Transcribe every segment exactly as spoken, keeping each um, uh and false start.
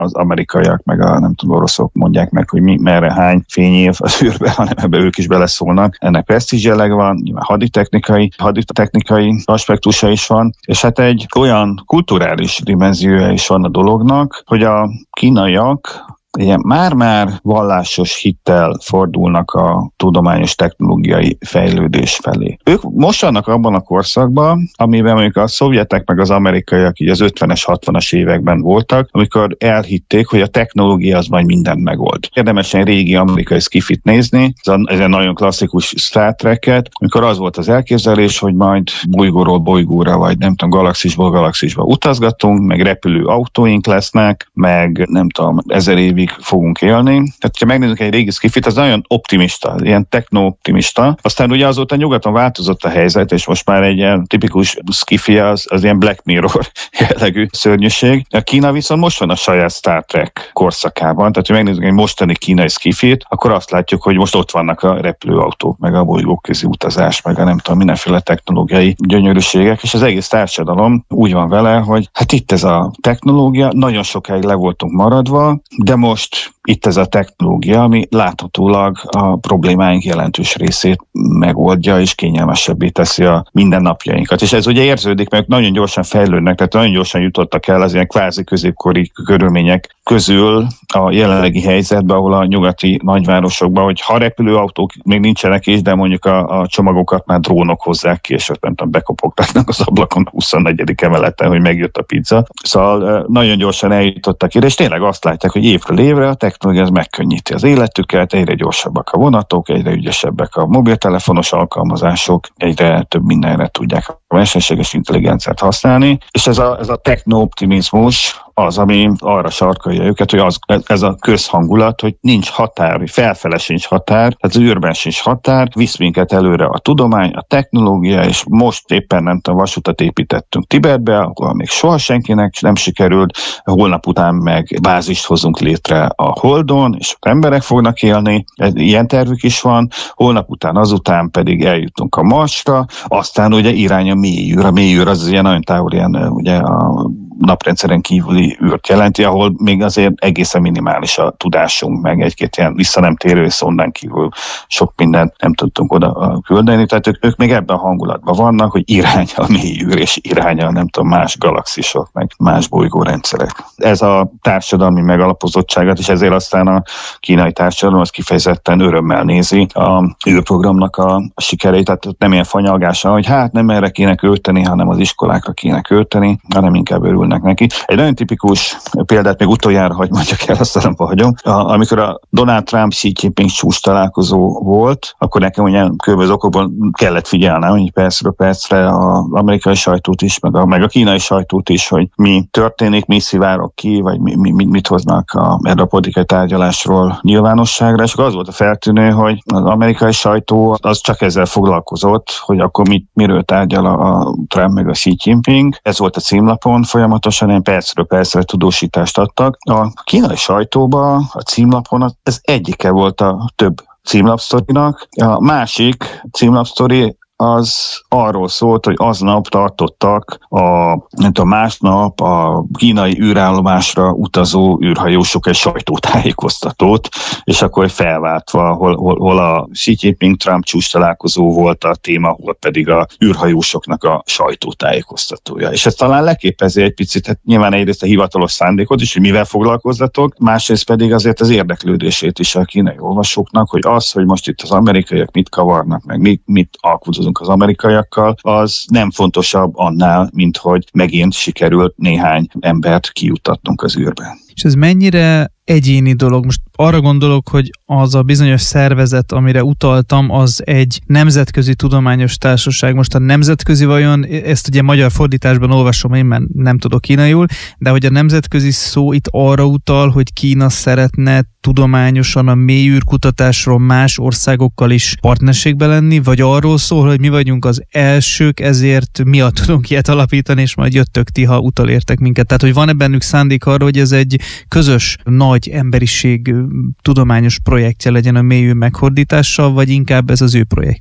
az amerikaiak meg a nem tudom, oroszok mondják meg, hogy mi, merre hány fényév az űrbe, hanem ebbe ők is beleszólnak. Ennek presztízs jellege van, nyilván haditechnikai, haditechnikai aspektusa is van, és hát egy olyan kulturális dimenziója is van a dolognak, hogy a kínaiak ilyen már-már vallásos hittel fordulnak a tudományos technológiai fejlődés felé. Ők most vannak abban a korszakban, amiben mondjuk a szovjetek meg az amerikaiak így az ötvenes, hatvanas években voltak, amikor elhitték, hogy a technológia az majd mindent megold. Érdemesen régi amerikai skifit nézni, ez egy nagyon klasszikus Star Trek-et, amikor az volt az elképzelés, hogy majd bolygóról bolygóra, vagy nem tudom, galaxisból galaxisba utazgatunk, meg repülő autóink lesznek, meg nem tudom, ezer évig fogunk élni. Tehát, ha megnézzük egy régi skifit, az nagyon optimista, ilyen techno-optimista. Aztán ugye azóta nyugaton változott a helyzet, és most már egy ilyen tipikus skifi az, az ilyen Black Mirror jellegű szörnyűség. A Kína viszont most van a saját Star Trek korszakában, tehát, ha megnézzük egy mostani kínai skifit, akkor azt látjuk, hogy most ott vannak a repülőautók, meg a bolygóközi utazás, meg a nem tudom, mindenféle technológiai gyönyörűségek, és az egész társadalom úgy van vele, hogy hát itt ez a technológia, nagyon sokáig le voltunk maradva, de most most itt ez a technológia, ami láthatólag a problémáink jelentős részét megoldja és kényelmesebbé teszi a mindennapjainkat. És ez ugye érződik, mert nagyon gyorsan fejlődnek, tehát nagyon gyorsan jutottak el az ilyen kvázi középkori körülmények közül a jelenlegi helyzetben, ahol a nyugati nagyvárosokban, hogy ha repülőautók még nincsenek is, de mondjuk a, a csomagokat már drónok hozzák ki, és ott nem tudom, bekopogtatnak az ablakon a huszonnegyedik emeleten, hogy megjött a pizza. Szóval nagyon gyorsan eljutottak ide, és tényleg azt látják, hogy évről évre a technológia az megkönnyíti az életüket, egyre gyorsabbak a vonatok, egyre ügyesebbek a mobiltelefonos alkalmazások, egyre több mindenre tudják a mesterséges intelligenciát használni, és ez a, ez a techno-optimizmus az, ami arra sarkalja őket, hogy az, ez a közhangulat, hogy nincs határ, hogy felfele sincs határ, tehát az űrben sincs határ, visz minket előre a tudomány, a technológia, és most éppen nem tudom, vasutat építettünk Tibetbe, ahol még soha senkinek nem sikerült, holnap után meg bázist hozunk létre a Holdon, és ott emberek fognak élni, ilyen tervük is van, holnap után azután pedig eljutunk a Marsra, aztán ugye irány a mélyűr, a mélyűr az ilyen nagyon távol, ilyen ugye a naprendszeren kívüli űrt jelenti, ahol még azért egészen minimális a tudásunk, meg egy-két ilyen vissza nem térő szondán kívül sok mindent nem tudtunk oda küldeni, tehát ők, ők még ebben a hangulatban vannak, hogy irány a mélyűr, és irány a nem tudom, más galaxisok, meg más bolygórendszerek. Ez a társadalmi megalapozottságot, és ezért aztán a kínai társadalom az kifejezetten örömmel nézi a űrprogramnak a sikereit, tehát nem ilyen fanyalgása, hogy hát nem erre kéne költeni, hanem az iskolákra kéne költeni, hanem inkább örül neki. Egy nagyon tipikus példát még utoljára, hogy mondjak el, azt nem hagyom. Amikor a Donald Trump Xi Jinping csúcs találkozó volt, akkor nekem ugye körülbelül okokból kellett figyelnem, hogy percről percre az amerikai sajtót is, meg a, meg a kínai sajtót is, hogy mi történik, mi szivárok ki, vagy mi, mi, mit hoznak a, erre a politikai tárgyalásról nyilvánosságra, és akkor az volt a feltűnő, hogy az amerikai sajtó az csak ezzel foglalkozott, hogy akkor mit, miről tárgyal a Trump meg a Xi Jinping. Ez volt a címlapon folyamatosan, ilyen percről percre tudósítást adtak. A kínai sajtóban, a címlapon ez egyike volt a több címlapsztorinak. A másik címlapsztori az arról szólt, hogy aznap tartottak a, nem tudom, másnap a kínai űrállomásra utazó űrhajósok egy sajtótájékoztatót, és akkor felváltva, hol, hol, hol a Xi Jinping Trump csúcs találkozó volt a téma, hol pedig a űrhajósoknak a sajtótájékoztatója. És ez talán leképezi egy picit, hát nyilván egyrészt a hivatalos szándékot is, hogy mivel foglalkozzatok, másrészt pedig azért az érdeklődését is a kínai olvasóknak, hogy az, hogy most itt az amerikaiak mit kavarnak, meg mit, mit alkudozunk az amerikaiakkal, az nem fontosabb annál, mint hogy megint sikerült néhány embert kijutatnunk az űrbe. És ez mennyire egyéni dolog? Most arra gondolok, hogy az a bizonyos szervezet, amire utaltam, az egy nemzetközi tudományos társaság. Most a nemzetközi vajon, ezt ugye magyar fordításban olvasom én, mert nem tudok kínaiul, de hogy a nemzetközi szó itt arra utal, hogy Kína szeretne tudományosan a mélyűrkutatásról más országokkal is partnerségbe lenni, vagy arról szól, hogy mi vagyunk az elsők, ezért miatt tudunk ilyet alapítani, és majd jöttök ti, ha utolértek minket. Tehát, hogy van-e bennük szándék arra, hogy ez egy közös, nagy emberiség tudományos projektje legyen a mélyűr meghordítással, vagy inkább ez az ő projektjük?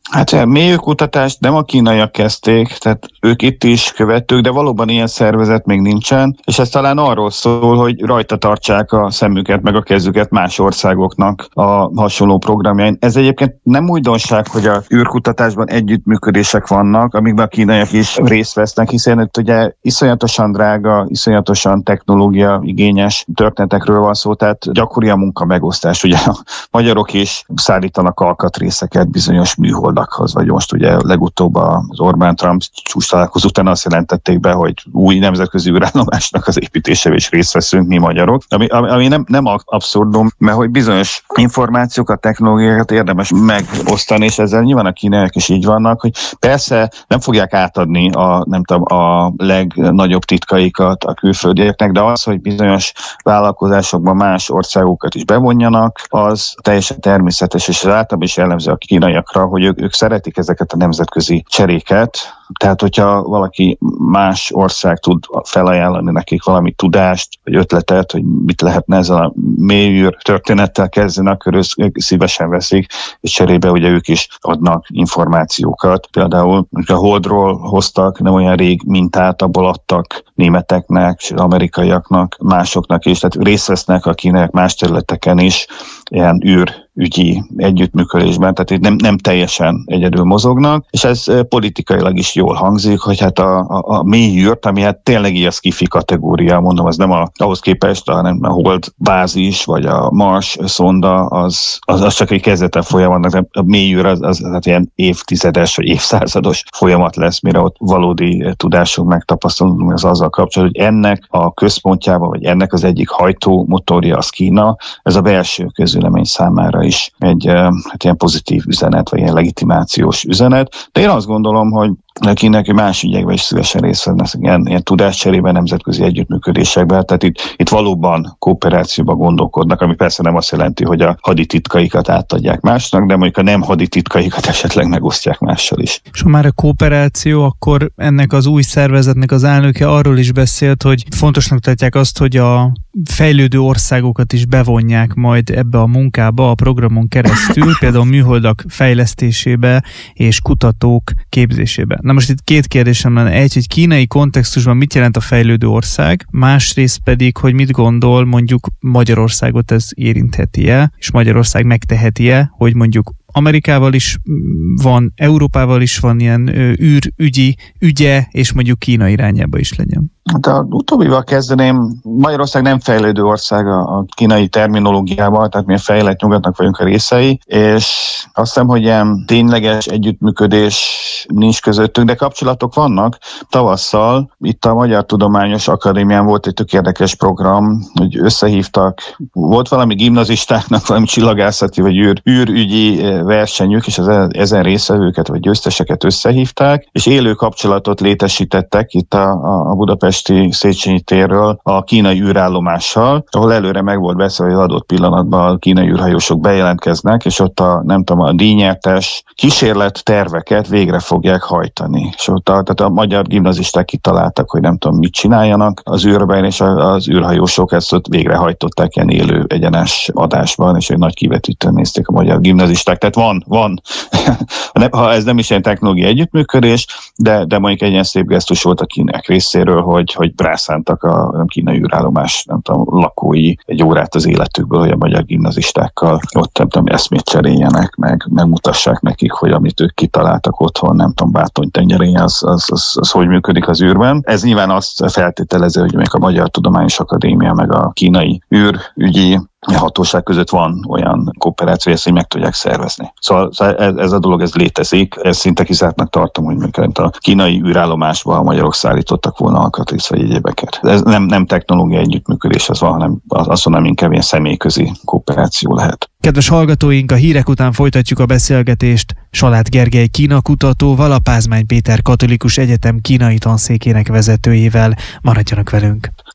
Hát mélyűrkutatást nem a kínaiak kezdték, tehát ők itt is követők, de valóban ilyen szervezet még nincsen, és ez talán arról szól, hogy rajta tartsák a szemüket, meg a kezüket más országoknak a hasonló programjain. Ez egyébként nem újdonság, hogy a űrkutatásban együttműködések vannak, amikben a kínaiak is részt vesznek, hiszen itt ugye iszonyatosan drága, iszonyatosan technológia igényes történetekről van szó, tehát gyakori a munka megosztás. Ugye a magyarok is szállítanak alkatrészeket bizonyos műholdakhoz, vagy most ugye legutóbb az Orbán-Trump csúcs találkozó után azt jelentették be, hogy új nemzetközi űrállomásnak az építésével is részt veszünk mi magyarok, ami, ami nem, nem abszurdum, mert hogy bizonyos információkat, technológiákat érdemes megosztani, és ezzel nyilván a kínaiak is így vannak, hogy persze nem fogják átadni a, nem tudom, a legnagyobb titkaikat a külföldieknek, de az, hogy bizonyos vállalkozásokban más országokat is bevonjanak, az teljesen természetes, és az általában is jellemző a kínaiakra, hogy ők, ők szeretik ezeket a nemzetközi cseréket. Tehát, hogyha valaki más ország tud felajánlani nekik valami tudást, vagy ötletet, hogy mit lehetne ezzel a mélyűr történettel kezdeni, akkor ők szívesen veszik, és cserébe ugye ők is adnak információkat. Például a Holdról hoztak nem olyan rég mintát, abból adtak németeknek, és amerikaiaknak, másoknak is, tehát részt vesznek a kínaiak más területeken is, ilyen űr ügyi együttműködésben, tehát itt nem, nem teljesen egyedül mozognak, és ez politikailag is jól hangzik, hogy hát a, a, a mélyűrt, ami hát tényleg ilyen skifi kategória, mondom, az nem a, ahhoz képest, hanem a Hold bázis, vagy a Mars szonda, az, az, az csak egy kezdete folyamatnak, de a mélyűr az, az hát ilyen évtizedes, vagy évszázados folyamat lesz, mire ott valódi tudásunk megtapasztalunk, az azzal kapcsolatban, hogy ennek a központjában, vagy ennek az egyik hajtómotorja az Kína, ez a belső közvélemény számára is egy hát ilyen pozitív üzenet, vagy ilyen legitimációs üzenet. De én azt gondolom, hogy Kínák más ügyekben is szívesen részt vennek ilyen, ilyen tudáscserében, nemzetközi együttműködésekben, tehát itt, itt valóban kooperációban gondolkodnak, ami persze nem azt jelenti, hogy a hadititkaikat átadják másnak, de mondjuk a nem hadititkaikat esetleg megosztják mással is. És ha már a kooperáció, akkor ennek az új szervezetnek az elnöke arról is beszélt, hogy fontosnak tartják azt, hogy a fejlődő országokat is bevonják majd ebbe a munkába a programon keresztül, például műholdak fejlesztésébe és kutatók képzésébe. Na most itt két kérdésem lenne. Egy, hogy kínai kontextusban mit jelent a fejlődő ország, másrészt pedig, hogy mit gondol, mondjuk Magyarországot ez érintheti-e, és Magyarország megteheti-e, hogy mondjuk Amerikával is van, Európával is van ilyen űrügyi ügye, és mondjuk Kína irányába is legyen. Hát a utóbbival kezdeném, Magyarország nem fejlődő ország a kínai terminológiával, tehát mi a fejlett nyugatnak vagyunk a részei, és azt hiszem, hogy ilyen tényleges együttműködés nincs közöttünk, de kapcsolatok vannak. Tavasszal itt a Magyar Tudományos Akadémián volt egy tök érdekes program, hogy összehívtak, volt valami gimnazistáknak, valami csillagászati vagy űr, űrügyi versenyük, és az ezen résztvevőket vagy győzteseket összehívták, és élő kapcsolatot létesítettek itt a, a Budapesti Széchenyi térről a kínai űrállomással, ahol előre meg volt beszélve, hogy adott pillanatban a kínai űrhajósok bejelentkeznek, és ott a, nem tudom, a díjnyertes kísérlet terveket végre fogják hajtani. És ott a, tehát a magyar gimnazisták kitaláltak, hogy nem tudom, mit csináljanak az űrben, és az űrhajósok ezt ott végrehajtották ilyen élő egyenes adásban, és egy nagy kivetítőn nézték a magyar gimnazisták. Tehát van, van. Ha ez nem is ilyen technológiai együttműködés, de, de mondjuk egy ilyen szép gesztus volt a kínák részéről, hogy, hogy rászántak a nem, kínai űrállomás, nem tudom, lakói egy órát az életükből, hogy a magyar gimnazistákkal ott nem tudom, eszmét cseréljenek, meg megmutassák nekik, hogy amit ők kitaláltak otthon, nem tudom, Bátony tengerén, az, az, az, az hogy működik az űrben. Ez nyilván azt feltételező, hogy még a Magyar Tudományos Akadémia, meg a kínai űrügyi hatóság között van olyan kooperáció, ezt így meg tudják szervezni. Szóval ez, ez a dolog, ez létezik, ez szinte kizártnak tartom, hogy még a kínai űrállomásban a magyarok szállítottak volna alkatrész vagy egyébeket. Ez nem, nem technológiai együttműködés az van, hanem azt mondom, inkább ilyen személyközi kooperáció lehet. Kedves hallgatóink, a hírek után folytatjuk a beszélgetést Saláth Gergely Kína kutatóval, a Pázmány Péter Katolikus Egyetem kínai tanszékének vezetőjével. Maradjanak velünk!